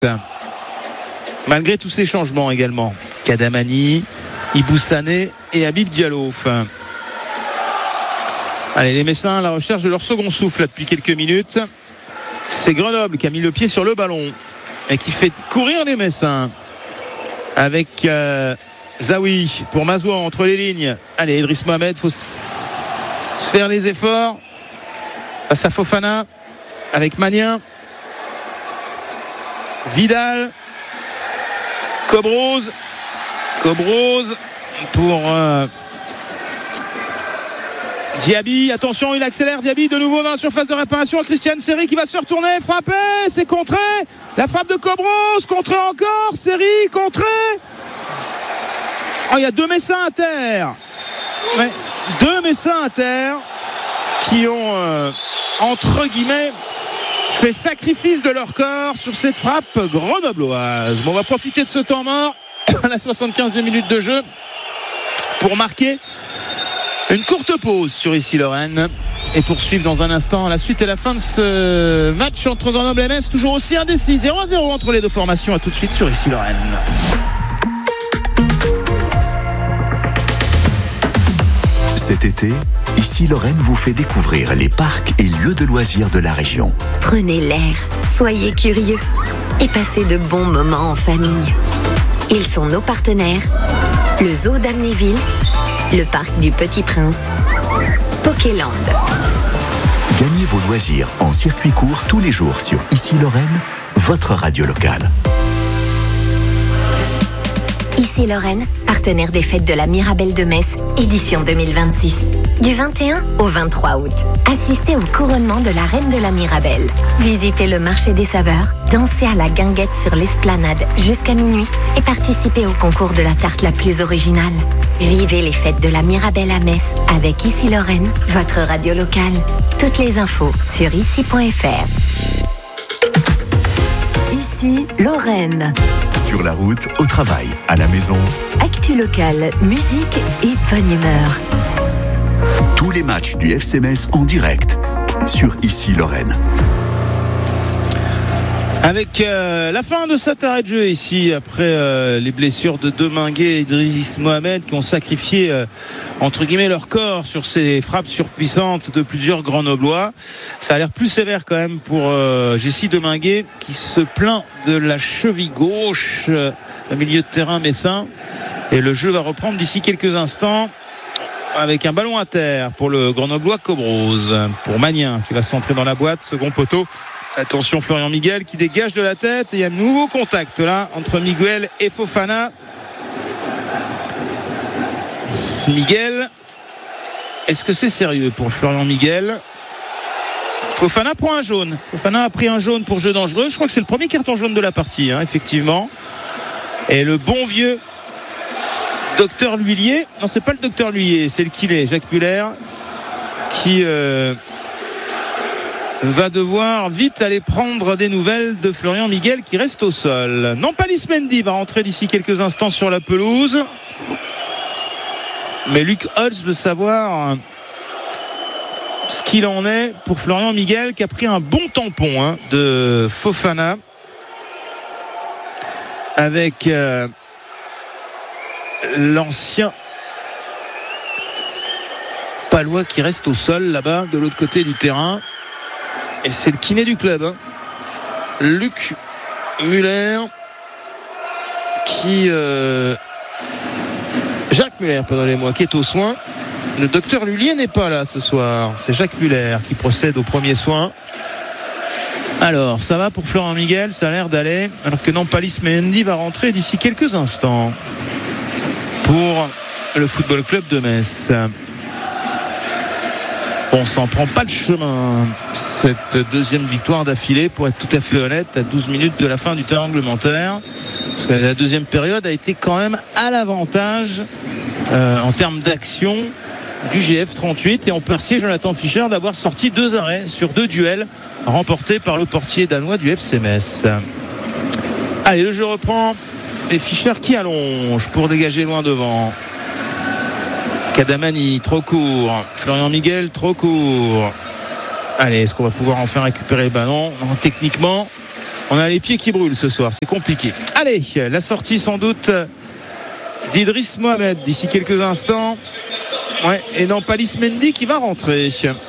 Malgré tous ces changements également. Kadamani, Iboussane et Habib Diallo. Allez, les Messins à la recherche de leur second souffle depuis quelques minutes. C'est Grenoble qui a mis le pied sur le ballon et qui fait courir les Messins avec Zawi pour Mazoua entre les lignes. Allez, Idriss Mohamed, faut faire les efforts face à Fofana avec Magnin, Vidal, Cobroz pour Diaby. Attention, il accélère. Diaby de nouveau dans la surface de réparation. Christian Seri qui va se retourner, frapper, c'est contré. La frappe de Cobroz, contré encore. Seri, contré. Oh, il y a deux Messins à terre. Ouais, deux Messins à terre qui ont entre guillemets fait sacrifice de leur corps sur cette frappe grenobloise. Bon, on va profiter de ce temps mort à la 75e minute de jeu pour marquer une courte pause sur Issy-Lorraine et poursuivre dans un instant la suite et la fin de ce match entre Grenoble et Metz, toujours aussi indécis. 0-0 entre les deux formations. À tout de suite sur Issy-Lorraine. Cet été, Issy-Lorraine vous fait découvrir les parcs et lieux de loisirs de la région. Prenez l'air, soyez curieux et passez de bons moments en famille. Ils sont nos partenaires, le Zoo d'Amnéville, le Parc du Petit Prince, Pokéland. Gagnez vos loisirs en circuit court tous les jours sur Issy-Lorraine, votre radio locale. Issy-Lorraine, partenaire des fêtes de la Mirabelle de Metz, édition 2026. Du 21 au 23 août, assistez au couronnement de la Reine de la Mirabelle. Visitez le marché des saveurs, dansez à la guinguette sur l'esplanade jusqu'à minuit et participez au concours de la tarte la plus originale. Vivez les fêtes de la Mirabelle à Metz avec Issy-Lorraine, votre radio locale. Toutes les infos sur issy.fr. Issy-Lorraine. Sur la route, au travail, à la maison. Actu locale, musique et bonne humeur. Tous les matchs du FC Metz en direct sur Issy-Lorraine. Avec la fin de cet arrêt de jeu ici, après les blessures de Deminguet et Idriss Mohamed qui ont sacrifié entre guillemets leur corps sur ces frappes surpuissantes de plusieurs Grenoblois. Ça a l'air plus sévère quand même pour Jessie Deminguet qui se plaint de la cheville gauche au milieu de terrain messin. Et le jeu va reprendre d'ici quelques instants avec un ballon à terre pour le Grenoblois Cobroz, pour Magnin qui va centrer dans la boîte, second poteau. Attention, Florian Miguel qui dégage de la tête et il y a un nouveau contact là entre Miguel et Fofana. Miguel, est-ce que c'est sérieux pour Florian Miguel? Fofana prend un jaune. Fofana a pris un jaune pour jeu dangereux. Je crois que c'est le premier carton jaune de la partie, effectivement. Et le bon vieux docteur L'Huillier, non, c'est pas le docteur L'Huillier, c'est le Killet, Jacques Muller, qui va devoir vite aller prendre des nouvelles de Florian Miguel qui reste au sol. Nampalis Mendy va rentrer d'ici quelques instants sur la pelouse. Mais Luc Holtz veut savoir ce qu'il en est pour Florian Miguel qui a pris un bon tampon de Fofana avec l'ancien Palois qui reste au sol là-bas de l'autre côté du terrain. Et c'est le kiné du club, Luc Muller qui Jacques Muller, pardonnez-moi, qui est aux soins. Le docteur L'Huillier n'est pas là ce soir. C'est Jacques Muller qui procède aux premiers soins. Alors, ça va pour Florian Miguel, ça a l'air d'aller. Alors que Nampalis Mendy va rentrer d'ici quelques instants pour le Football Club de Metz. On s'en prend pas le chemin, cette deuxième victoire d'affilée, pour être tout à fait honnête, à 12 minutes de la fin du temps réglementaire. Parce que la deuxième période a été quand même à l'avantage en termes d'action du GF38. Et on remercie Jonathan Fischer d'avoir sorti 2 arrêts sur 2 duels remportés par le portier danois du FC Metz. Allez, le jeu reprend. Et Fischer qui allonge pour dégager loin devant. Kadamani, trop court. Florian Miguel, trop court. Allez, est-ce qu'on va pouvoir enfin récupérer le ballon? Non, techniquement, On a les pieds qui brûlent ce soir, c'est compliqué. Allez, la sortie sans doute d'Idriss Mohamed d'ici quelques instants. Ouais, et Nampalys Mendy qui va rentrer.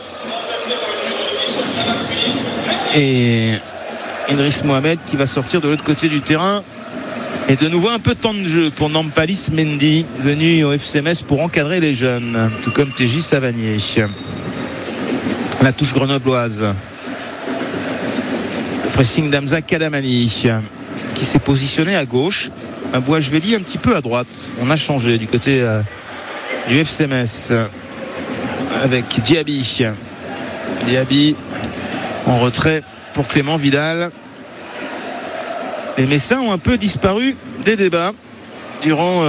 Et Idriss Mohamed qui va sortir de l'autre côté du terrain. Et de nouveau un peu de temps de jeu pour Nampalys Mendy, venu au FC Metz pour encadrer les jeunes, tout comme TJ Savanier. La touche grenobloise. Le pressing d'Hamza Kadamani qui s'est positionné à gauche. Bouachvili un petit peu à droite. On a changé du côté du FC Metz avec Diaby. Diaby en retrait pour Clément Vidal. Les Messins ont un peu disparu des débats durant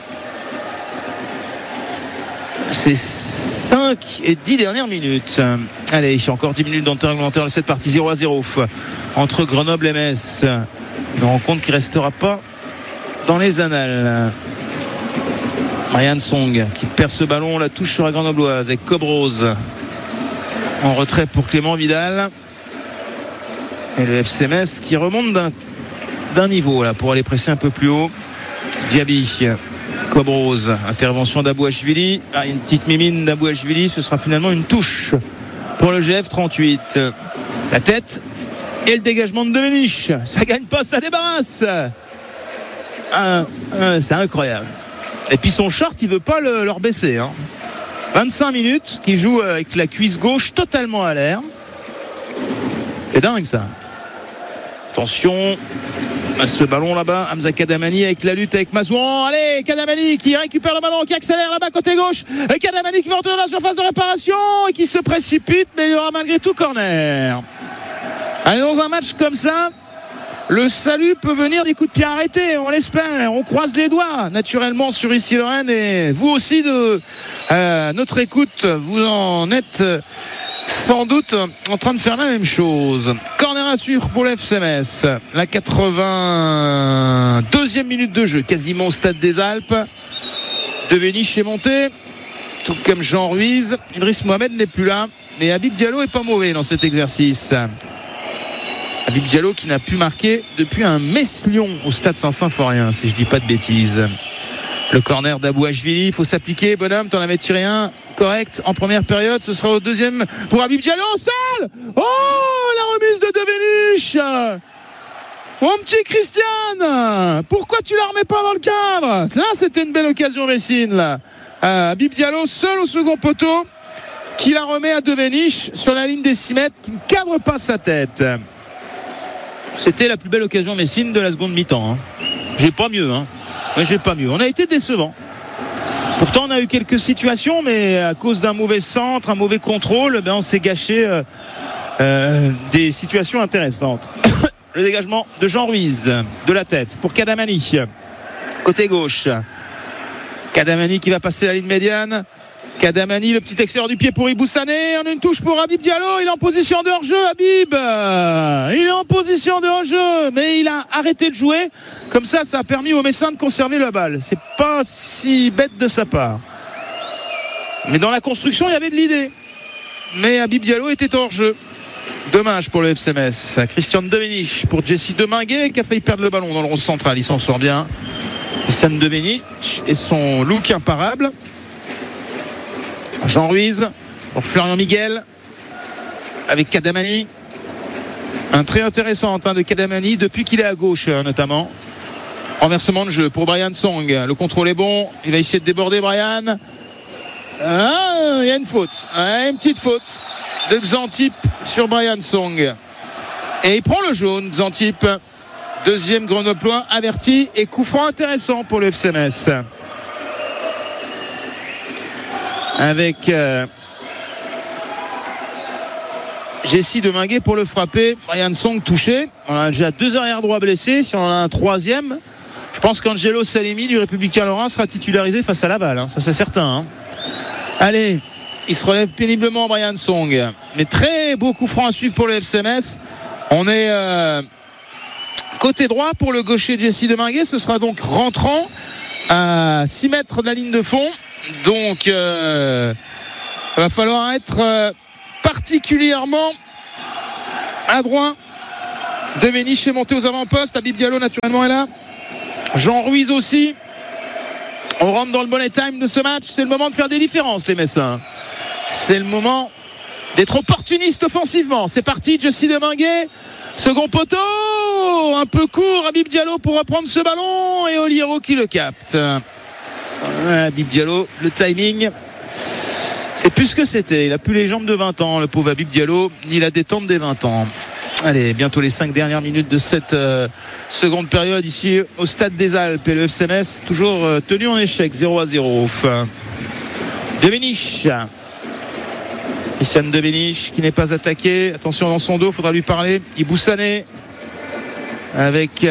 ces 5 et 10 dernières minutes. Allez, encore 10 minutes dans le temps réglementaire de cette partie 0-0 entre Grenoble et Metz. Une rencontre qui ne restera pas dans les annales. Brian Song qui perd ce ballon, la touche sur la grenobloise avec Cobrose en retrait pour Clément Vidal. Et le FC Metz qui remonte d'un niveau là pour aller presser un peu plus haut. Diaby, Cobrose, intervention d'Abouachvili. Une petite mimine d'Abouachvili, ce sera finalement une touche pour le GF 38. La tête et le dégagement de Devenish. Ça gagne pas, ça débarrasse. C'est incroyable. Et puis son short, il veut pas leur baisser. 25 minutes, qui joue avec la cuisse gauche totalement à l'air. C'est dingue ça. Attention à ce ballon là-bas, Hamza Kadamani avec la lutte avec Mazouan. Allez, Kadamani qui récupère le ballon, qui accélère là-bas côté gauche. Et Kadamani qui va rentrer dans la surface de réparation et qui se précipite, mais il y aura malgré tout corner. Allez, dans un match comme ça, le salut peut venir des coups de pied arrêtés, on l'espère, on croise les doigts naturellement sur Ici Lorraine, et vous aussi de notre écoute, vous en êtes sans doute en train de faire la même chose. Corner à suivre pour l'FC Metz, la 82e minute de jeu, quasiment au stade des Alpes. Devenish est monté, tout comme Jean Ruiz. Idriss Mohamed n'est plus là, mais Habib Diallo est pas mauvais dans cet exercice. Habib Diallo qui n'a pu marquer depuis un Metz-Lyon au stade Saint-Symphorien, si je dis pas de bêtises. Le corner d'Abouachvili, il faut s'appliquer, bonhomme, t'en avais tiré un correct en première période, ce sera au deuxième pour Habib Diallo. Seul, la remise de Devenish. Mon petit Christian, pourquoi tu la remets pas dans le cadre? Là, c'était une belle occasion Messine là. Habib Diallo seul au second poteau, qui la remet à Devenish sur la ligne des 6 mètres, qui ne cadre pas sa tête. C'était la plus belle occasion Messine de la seconde mi-temps. J'ai pas mieux. J'ai pas mieux. On a été décevants. Pourtant, on a eu quelques situations, mais à cause d'un mauvais centre, un mauvais contrôle, on s'est gâché des situations intéressantes. Le dégagement de Jean Ruiz de la tête pour Kadamani. Côté gauche. Kadamani qui va passer la ligne médiane. Kadamani, le petit extérieur du pied pour Iboussane. On a une touche pour Habib Diallo. Il est en position de hors-jeu, Habib. Il est en position de hors-jeu, mais il a arrêté de jouer. Comme ça a permis aux Messins de conserver la balle. C'est pas si bête de sa part. Mais dans la construction, il y avait de l'idée. Mais Habib Diallo était hors-jeu. Dommage pour le FC Metz. Christian Devenish pour Jesse Deminguet qui a failli perdre le ballon dans le rond central. Il s'en sort bien. Christian Devenish et son look imparable. Jean Ruiz pour Florian Miguel avec Kadamani. Un très intéressant de Kadamani depuis qu'il est à gauche notamment. Renversement de jeu pour Brian Song. Le contrôle est bon. Il va essayer de déborder Brian. Il y a une faute. Une petite faute de Xantip sur Brian Song. Et il prend le jaune, Xantip. Deuxième Grenoblois averti et coup franc intéressant pour le FC Metz. Avec Jesse Deminguet pour le frapper. Brian Song touché. On a déjà 2 arrières droits blessés. Si on en a un troisième, je pense qu'Angelo Salemi du Républicain Lorrain sera titularisé face à Laval. Ça c'est certain. Allez, il se relève péniblement Brian Song. Mais très beau coup franc à suivre pour le FC Metz. On est côté droit pour le gaucher Jesse Deminguet. Ce sera donc rentrant à 6 mètres de la ligne de fond. Donc va falloir être particulièrement adroit Devenish est monté aux avant-postes. Habib Diallo naturellement est là. Jean Ruiz aussi. On rentre dans le bullet time de ce match. C'est le moment de faire des différences, les Messins. C'est le moment d'être opportuniste offensivement. C'est parti, Jessie Deminguet. Second poteau, un peu court. Habib Diallo pour reprendre ce ballon et Oliero qui le capte. Habib Diallo, le timing, c'est plus ce que c'était. Il a plus les jambes de 20 ans, le pauvre Habib Diallo, ni la détente des 20 ans. Allez, bientôt les 5 dernières minutes de cette seconde période ici au Stade des Alpes. Et le FC Metz toujours tenu en échec, 0-0. Devenish. Christian Devenish qui n'est pas attaqué. Attention dans son dos, il faudra lui parler. Ibou Sané avec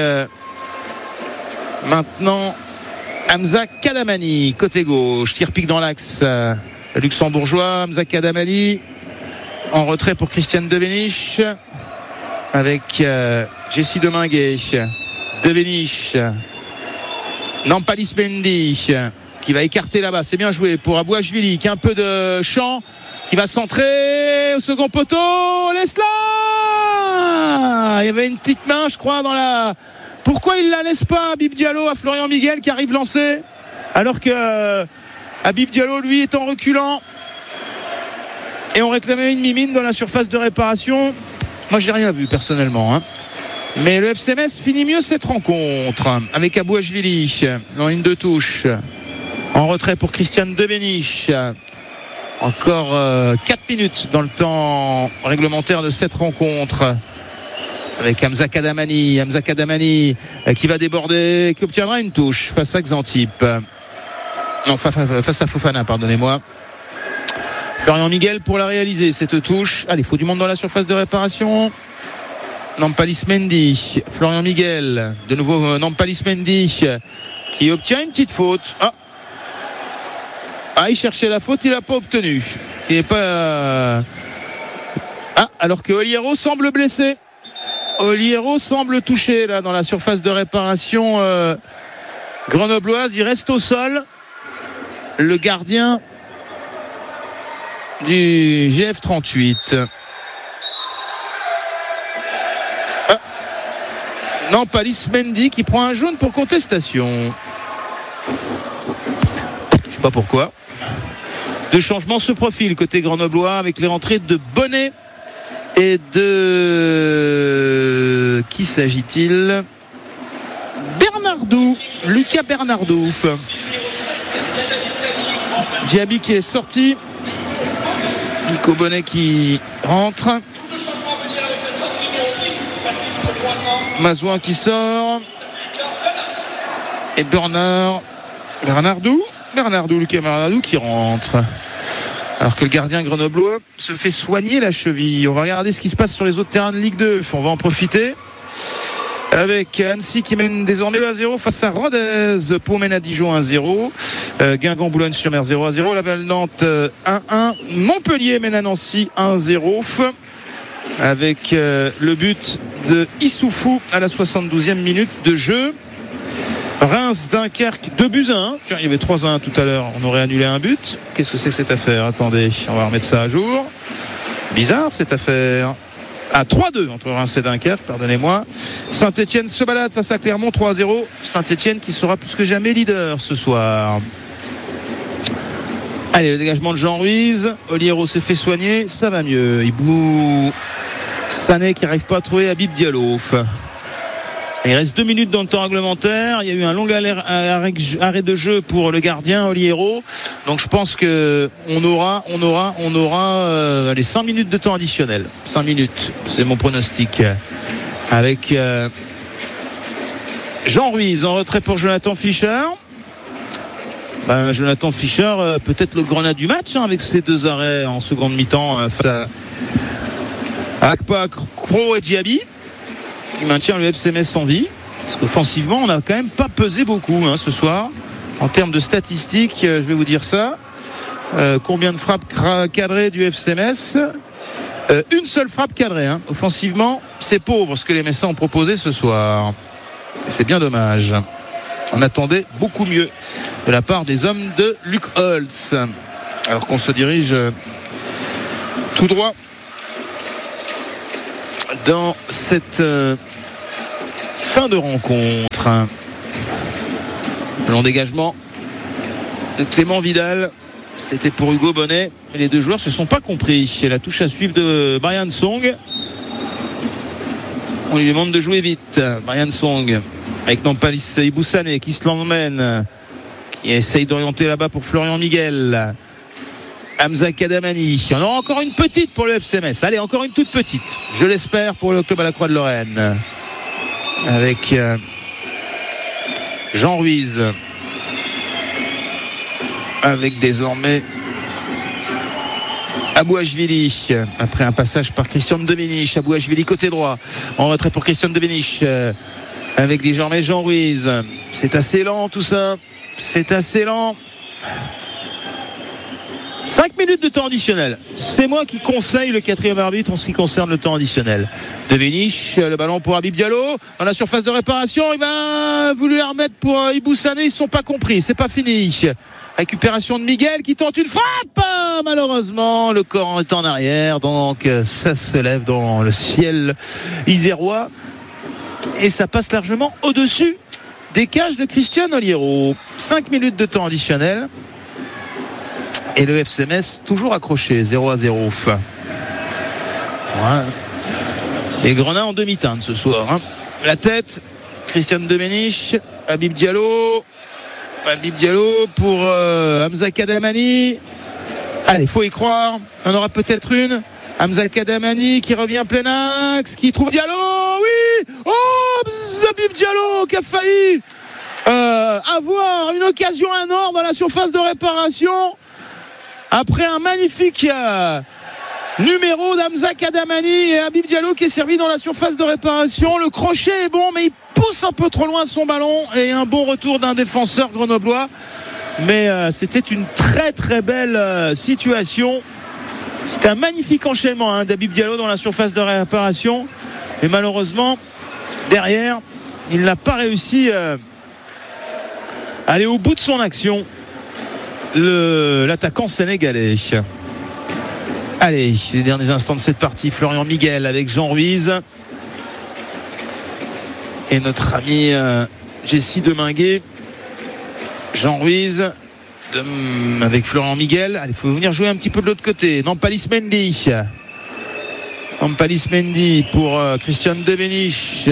maintenant Hamza Kadamani côté gauche. Tir-pique dans l'axe. Le luxembourgeois Hamza Kadamani en retrait pour Christian Devenish avec Jessie Deminguet. Devenish, Nampalis Mendy qui va écarter là-bas. C'est bien joué pour Abouachvili qui a un peu de champ, qui va centrer au second poteau. Laisse-la. Il y avait une petite main, je crois, dans la... Pourquoi il ne la laisse pas, Habib Diallo, à Florian Miguel qui arrive lancé, alors que Habib Diallo, lui, est en reculant. Et on réclamait une mimine dans la surface de réparation. Moi, j'ai rien vu personnellement, hein. Mais le FC Metz finit mieux cette rencontre avec Abouachvili en ligne de touche. En retrait pour Christian Devenish. Encore 4 minutes dans le temps réglementaire de cette rencontre. Avec Hamza Kadamani qui va déborder, qui obtiendra une touche face à Xantip. Non, face à Fofana, pardonnez-moi. Florian Miguel pour la réaliser, cette touche. Allez, il faut du monde dans la surface de réparation. Nampalis Mendy, Florian Miguel, de nouveau Nampalis Mendy qui obtient une petite faute. Il cherchait la faute, il l'a pas obtenue. Il n'est pas... alors que Oliero semble blessé. Oliero semble touché là dans la surface de réparation grenobloise. Il reste au sol. Le gardien du GF38. Nampalis Mendy qui prend un jaune pour contestation. Je ne sais pas pourquoi. Deux changements se profilent côté grenoblois avec les rentrées de Bonnet et de... Qui s'agit-il? Bernardou, Lucas Bernardou. Diaby qui est sorti. Nico Bonnet qui rentre. Mazouin qui sort. Et Lucas Bernardou qui rentre. Alors que le gardien grenoblois se fait soigner la cheville. On va regarder ce qui se passe sur les autres terrains de Ligue 2. On va en profiter. Avec Annecy qui mène désormais 2-0 face à Rodez. Pau mène à Dijon 1-0. Guingamp Boulogne-sur-Mer 0-0. Laval-Nantes 1-1. Montpellier mène à Nancy 1-0. Avec le but de Issoufou à la 72e minute de jeu. Reims-Dunkerque 2-1. Tiens, il y avait 3-1 tout à l'heure. On aurait annulé un but. Qu'est-ce que c'est que cette affaire? Attendez, on va remettre ça à jour. Bizarre cette affaire. 3-2 entre Reims et Dunkerque, pardonnez-moi. Saint-Etienne se balade face à Clermont 3-0. Saint-Etienne qui sera plus que jamais leader ce soir. Allez, le dégagement de Jean Ruiz. Oliero s'est fait soigner, ça va mieux. Ibou Sané qui n'arrive pas à trouver Habib Diallo. Il reste 2 minutes dans le temps réglementaire. Il y a eu un long arrêt de jeu pour le gardien Oliero. Donc je pense que on aura les 5 minutes de temps additionnel. 5 minutes, c'est mon pronostic. Avec Jean Ruiz en retrait pour Jonathan Fischer. Jonathan Fischer, peut-être le grenade du match avec ces 2 arrêts en seconde mi-temps face à Akpa, Kro et Diaby. Il maintient le FC Metz en vie. Parce qu'offensivement, on n'a quand même pas pesé beaucoup ce soir. En termes de statistiques, je vais vous dire ça. Combien de frappes cadrées du FC Metz? Une seule frappe cadrée. Offensivement, c'est pauvre ce que les Messins ont proposé ce soir. C'est bien dommage. On attendait beaucoup mieux de la part des hommes de Luc Holtz. Alors qu'on se dirige tout droit dans cette fin de rencontre. Long dégagement de Clément Vidal. C'était pour Hugo Bonnet. Et les deux joueurs se sont pas compris. C'est la touche à suivre de Brian Song. On lui demande de jouer vite. Brian Song avec Nampalis Iboussane qui se l'emmène, qui essaye d'orienter là-bas pour Florian Miguel. Hamza Kadamani. Il y en aura encore une petite pour le FC Metz. Allez, encore une toute petite, je l'espère, pour le club à la Croix de Lorraine. Avec Jean Ruiz. Avec désormais Abouachvili. Après un passage par Christian Devenich. Abouachvili côté droit. En retrait pour Christian Devenich. Avec désormais Jean Ruiz. C'est assez lent tout ça. C'est assez lent. 5 minutes de temps additionnel. C'est moi qui conseille le quatrième arbitre en ce qui concerne le temps additionnel. Devenich, le ballon pour Habib Diallo dans la surface de réparation. Il va vouloir remettre pour Iboussane. Ils ne sont pas compris. C'est pas fini. Récupération de Miguel qui tente une frappe. Malheureusement, le corps est en arrière. Donc ça se lève dans le ciel isérois. Et ça passe largement au-dessus des cages de Christian Oliero. 5 minutes de temps additionnel. Et le FC Metz toujours accroché, 0-0. Ouais. Les Grenats en demi-teinte ce soir. La tête, Christian Devenich, Habib Diallo pour Hamza Kadamani. Allez, faut y croire. On aura peut-être une. Hamza Kadamani qui revient plein axe, qui trouve Diallo. Oui. Oh, Habib Diallo qui a failli avoir une occasion énorme dans la surface de réparation. Après un magnifique numéro d'Hamza Kadamani et Habib Diallo qui est servi dans la surface de réparation. Le crochet est bon, mais il pousse un peu trop loin son ballon. Et un bon retour d'un défenseur grenoblois. Mais c'était une très très belle situation. C'était un magnifique enchaînement d'Habib Diallo dans la surface de réparation. Mais malheureusement, derrière, il n'a pas réussi à aller au bout de son action. L'attaquant sénégalais. Allez, les derniers instants de cette partie, Florian Miguel avec Jean Ruiz et notre ami Jessie Deminguet. Jean Ruiz avec Florian Miguel. Allez, il faut venir jouer un petit peu de l'autre côté. Nampalis Mendy pour Christian Devenich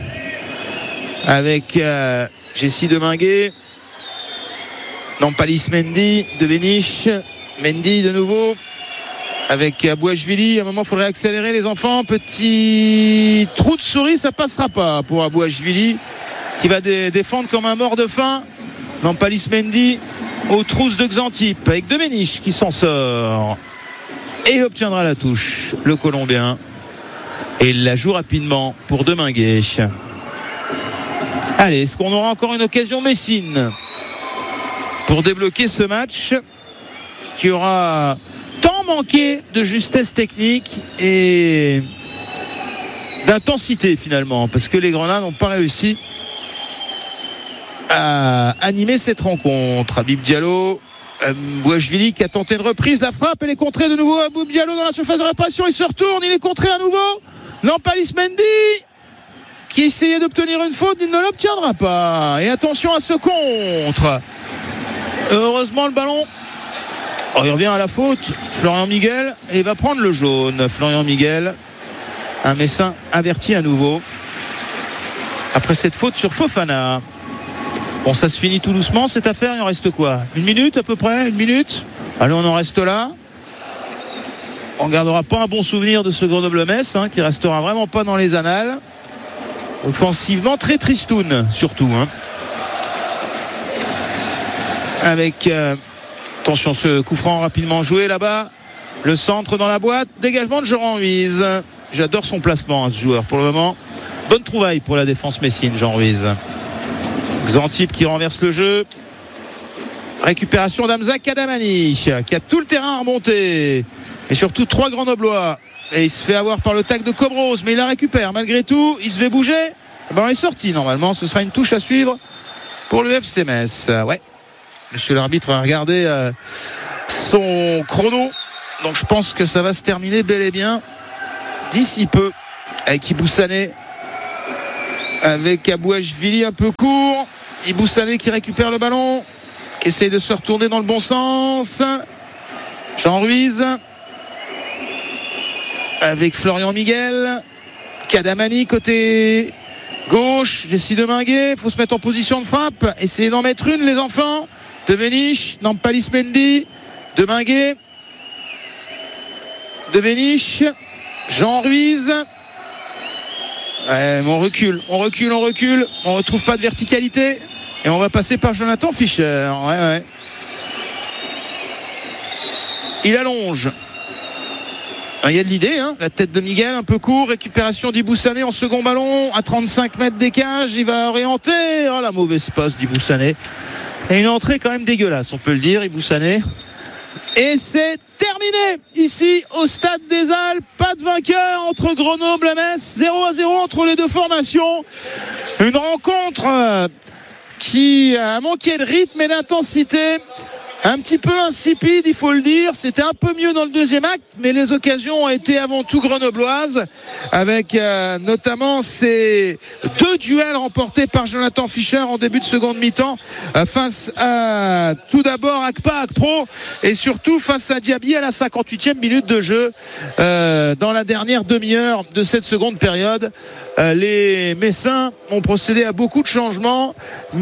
avec Jessie Deminguet. Nampalis Mendy, Devenich, Mendy de nouveau avec Abouachvili. À un moment, il faudrait accélérer les enfants. Petit trou de souris, ça passera pas pour Abouachvili qui va défendre comme un mort de faim. Nampalis Mendy aux trousses de Xantip avec Devenich qui s'en sort. Et il obtiendra la touche, le Colombien. Et il la joue rapidement pour Deminguet. Allez, est-ce qu'on aura encore une occasion Messine pour débloquer ce match qui aura tant manqué de justesse technique et d'intensité finalement, parce que les Grenats n'ont pas réussi à animer cette rencontre. Habib Diallo, Bouachvili qui a tenté une reprise, la frappe, elle est contrée de nouveau. Habib Diallo dans la surface de réparation, il se retourne, il est contré à nouveau. Nampalis Mendy qui essayait d'obtenir une faute, il ne l'obtiendra pas. Et attention à ce contre. Heureusement le ballon, il revient à la faute, Florian Miguel, et il va prendre le jaune. Florian Miguel, un Messin averti à nouveau après cette faute sur Fofana. Bon, ça se finit tout doucement cette affaire. Il en reste quoi, 1 minute à peu près, 1 minute. Allez, on en reste là. On ne gardera pas un bon souvenir de ce Grenoble-Metz qui restera vraiment pas dans les annales. Offensivement très tristoun surtout avec attention, ce coup franc rapidement joué là-bas, le centre dans la boîte, dégagement de Jean Ruiz. J'adore son placement ce joueur pour le moment. Bonne trouvaille pour la défense messine, Jean Ruiz. Xantip qui renverse le jeu, récupération d'Hamza Kadamani qui a tout le terrain à remonter et surtout 3 Grenoblois, et il se fait avoir par le tac de Cobros, mais il la récupère malgré tout. Il se fait bouger, il est sorti normalement. Ce sera une touche à suivre pour le FC Metz. Ouais, monsieur l'arbitre a regardé son chrono, donc je pense que ça va se terminer bel et bien d'ici peu. avec Ibou-Sané, avec Abouachvili un peu court. Ibou-Sané qui récupère le ballon, qui essaye de se retourner dans le bon sens. Jean Ruiz avec Florian Miguel, Kadamani côté gauche, Jessie Deminguet. Il faut se mettre en position de frappe, essayer d'en mettre une, les enfants. Devenish, Nampalis Mendy, Deminguet, Devenish, Jean Ruiz. Ouais, on recule. On retrouve pas de verticalité et on va passer par Jonathan Fischer. Ouais. Il allonge. Il y a de l'idée, hein. La tête de Miguel un peu court, récupération d'Ibou-Sané en second ballon à 35 mètres des cages, il va orienter. Oh, la mauvaise passe d'Ibou-Sané. Et une entrée quand même dégueulasse, on peut le dire, Ibou-Sané. Et c'est terminé ici au Stade des Alpes. Pas de vainqueur entre Grenoble et Metz. 0-0 entre les deux formations. Une rencontre qui a manqué de rythme et d'intensité. Un petit peu insipide, il faut le dire. C'était un peu mieux dans le deuxième acte, mais les occasions ont été avant tout grenobloises, avec notamment ces deux duels remportés par Jonathan Fischer en début de seconde mi-temps, face à tout d'abord Akpa-Akpro et surtout face à Diaby à la 58e minute de jeu, dans la dernière demi-heure de cette seconde période. Les Messins ont procédé à beaucoup de changements,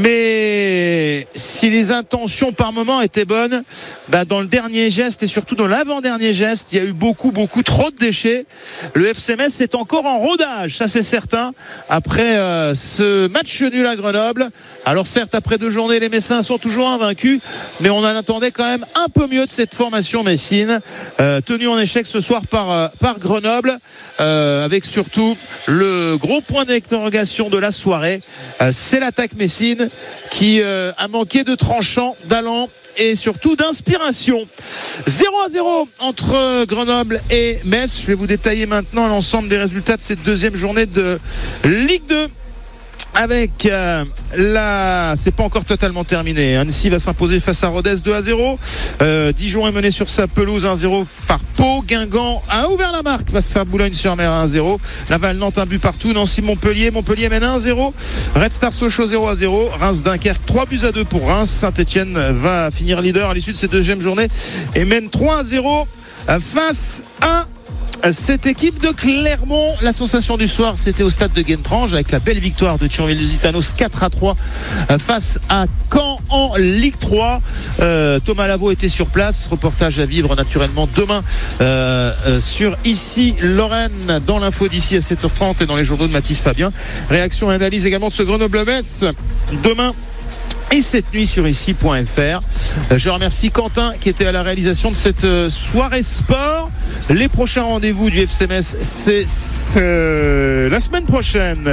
mais si les intentions par moment étaient bonnes, dans le dernier geste et surtout dans l'avant-dernier geste, il y a eu beaucoup trop de déchets. Le FC Metz est encore en rodage, ça c'est certain, après ce match nul à Grenoble. Alors certes, après 2 journées, les Messins sont toujours invaincus, mais on en attendait quand même un peu mieux de cette formation messine, tenue en échec ce soir par Grenoble, avec surtout le gros point d'interrogation de la soirée, c'est l'attaque messine qui a manqué de tranchant, d'allant et surtout d'inspiration. 0-0 entre Grenoble et Metz. Je vais vous détailler maintenant l'ensemble des résultats de cette deuxième journée de Ligue 2. Avec c'est pas encore totalement terminé. Annecy va s'imposer face à Rodez 2-0. Dijon est mené sur sa pelouse 1-0 par Pau. Guingamp a ouvert la marque face à Boulogne-sur-Mer 1-0. Laval-Nantes un but partout. Nancy-Montpellier mène 1-0. Red Star Sochaux 0-0. Reims-Dunkerque 3-2 pour Reims. Saint-Etienne va finir leader à l'issue de cette deuxième journée et mène 3-0 face à cette équipe de Clermont. La sensation du soir, c'était au stade de Guentrange avec la belle victoire de Thionville-Lusitanos 4-3 face à Caen en Ligue 3. Thomas Lavaux était sur place. Reportage à vivre naturellement demain sur Ici Lorraine, dans l'info d'ici à 7h30 et dans les journaux de Mathis Fabien. Réaction et analyse également de ce Grenoble-Metz demain et cette nuit sur ici.fr. Je remercie Quentin qui était à la réalisation de cette soirée sport. Les prochains rendez-vous du FC Metz, c'est la semaine prochaine.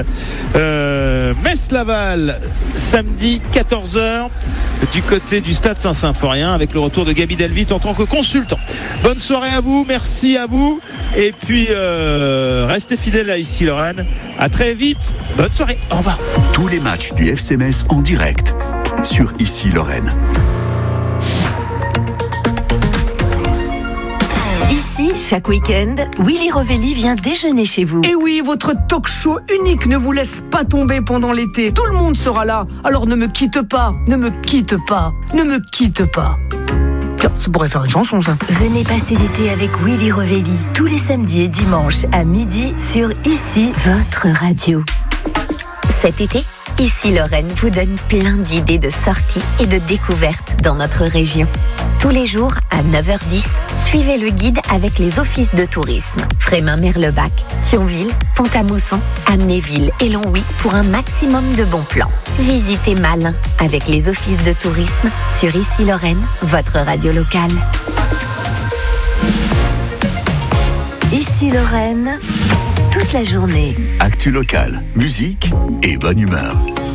Metz-Laval, samedi 14h du côté du Stade Saint-Symphorien, avec le retour de Gaby Delvit en tant que consultant. Bonne soirée à vous, merci à vous, et puis restez fidèles à Ici Lorraine. À très vite, bonne soirée, au revoir. Tous les matchs du FC Metz en direct sur Ici Lorraine. Ici, chaque week-end, Willy Revelli vient déjeuner chez vous. Et oui, votre talk show unique ne vous laisse pas tomber pendant l'été. Tout le monde sera là. Alors ne me quitte pas, ne me quitte pas, ne me quitte pas. Tiens, ça pourrait faire une chanson, ça. Venez passer l'été avec Willy Revelli, tous les samedis et dimanches à midi sur Ici, votre radio. Cet été, Ici Lorraine vous donne plein d'idées de sorties et de découvertes dans notre région. Tous les jours à 9h10, suivez le guide avec les offices de tourisme. Frémin-Merlebac, Thionville, Pont-à-Mousson, Amnéville et Longwy pour un maximum de bons plans. Visitez Malin avec les offices de tourisme sur Ici Lorraine, votre radio locale. Ici Lorraine, toute la journée. Actu locale, musique et bonne humeur.